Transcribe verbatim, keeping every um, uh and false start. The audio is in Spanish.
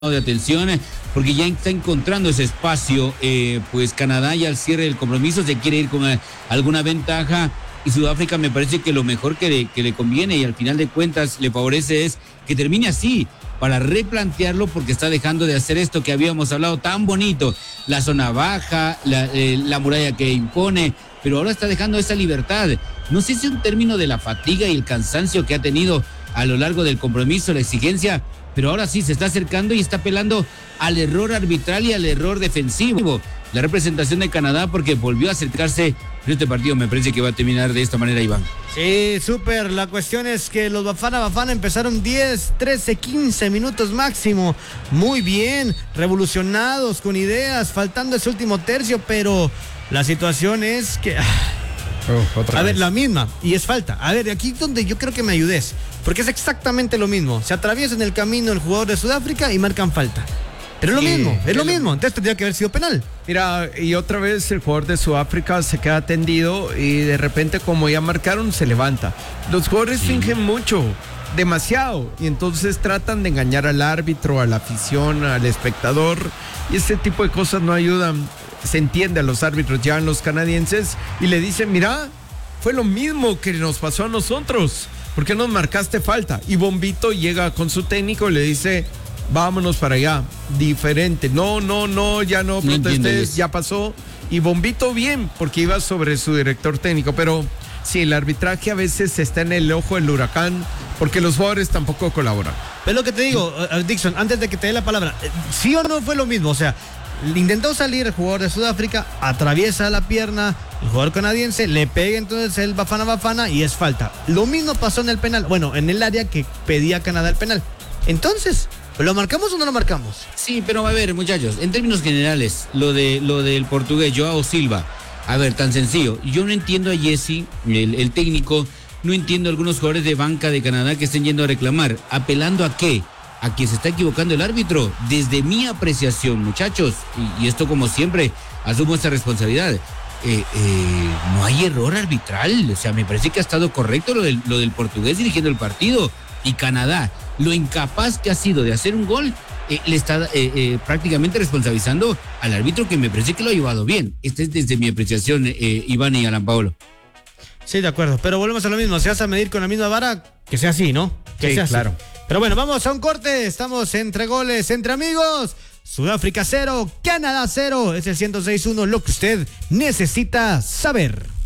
de atención porque ya está encontrando ese espacio, eh, pues Canadá ya al cierre del compromiso se quiere ir con eh, alguna ventaja y Sudáfrica me parece que lo mejor que le, que le conviene y al final de cuentas le favorece es que termine así para replantearlo porque está dejando de hacer esto que habíamos hablado tan bonito, la zona baja, la, eh, la muralla que impone, pero ahora está dejando esa libertad. No sé si es un término de la fatiga y el cansancio que ha tenido a lo largo del compromiso, la exigencia, pero ahora sí se está acercando y está apelando al error arbitral y al error defensivo. La representación de Canadá porque volvió a acercarse en este partido, me parece que va a terminar de esta manera, Iván. Sí, súper. La cuestión es que los Bafana Bafana empezaron diez, trece, quince minutos máximo. Muy bien, revolucionados, con ideas, faltando ese último tercio, pero la situación es que... Oh, otra a vez. ver, la misma, y es falta. A ver, aquí es donde yo creo que me ayudes, porque es exactamente lo mismo. Se atraviesa en el camino el jugador de Sudáfrica y marcan falta. Pero es lo sí, mismo, es, es lo, lo mismo. Entonces tendría que haber sido penal. Mira, y otra vez el jugador de Sudáfrica se queda tendido y de repente, como ya marcaron, se levanta. Los jugadores sí. fingen mucho, demasiado, y entonces tratan de engañar al árbitro, a la afición, al espectador, y ese tipo de cosas no ayudan. Se entiende, a los árbitros llegan los canadienses y le dicen, mira, fue lo mismo que nos pasó a nosotros, ¿por qué nos marcaste falta? Y Bombito llega con su técnico y le dice, vámonos para allá, diferente, no, no, no, ya no protestes, ya pasó. Y Bombito bien, porque iba sobre su director técnico, pero sí, el arbitraje a veces está en el ojo del huracán, porque los jugadores tampoco colaboran. Pero lo que te digo, Dixon, antes de que te dé la palabra, ¿sí o no fue lo mismo? O sea, intentó salir el jugador de Sudáfrica, atraviesa la pierna, el jugador canadiense, le pega entonces el Bafana Bafana y es falta. Lo mismo pasó en el penal, bueno, en el área que pedía Canadá el penal. Entonces, ¿lo marcamos o no lo marcamos? Sí, pero a ver, muchachos, en términos generales, lo de lo del portugués Joao Silva, a ver, tan sencillo, yo no entiendo a Jesse, el, el técnico, no entiendo a algunos jugadores de banca de Canadá que estén yendo a reclamar, ¿apelando a qué? A quien se está equivocando el árbitro. Desde mi apreciación, muchachos, y, y esto como siempre, asumo esta responsabilidad, eh, eh, no hay error arbitral, o sea, me parece que ha estado correcto lo del, lo del portugués dirigiendo el partido, y Canadá, lo incapaz que ha sido de hacer un gol, eh, le está eh, eh, prácticamente responsabilizando al árbitro que me parece que lo ha llevado bien. Esta es desde mi apreciación, eh, Iván y Alan Paolo. Sí, de acuerdo, pero volvemos a lo mismo, si vas a medir con la misma vara, que sea así, ¿no? Que sí, sea claro. Así. Pero bueno, vamos a un corte, estamos entre goles, entre amigos. Sudáfrica cero, Canadá cero, es el ciento seis punto uno, lo que usted necesita saber.